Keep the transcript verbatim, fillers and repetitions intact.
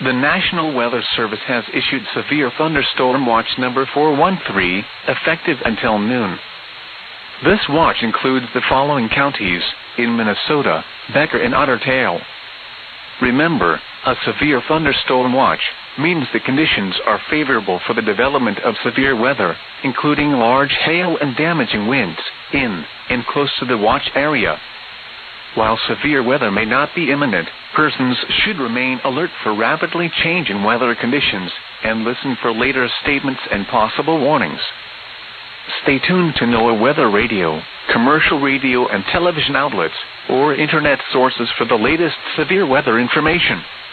The National Weather Service has issued Severe Thunderstorm Watch number four one three, effective until noon. This watch includes the following counties in Minnesota: Becker and Otter Tail. Remember, a severe thunderstorm watch means the conditions are favorable for the development of severe weather, including large hail and damaging winds, in and close to the watch area. While severe weather may not be imminent, persons should remain alert for rapidly changing weather conditions and listen for later statements and possible warnings. Stay tuned to NOAA Weather Radio, commercial radio and television outlets, or internet sources for the latest severe weather information.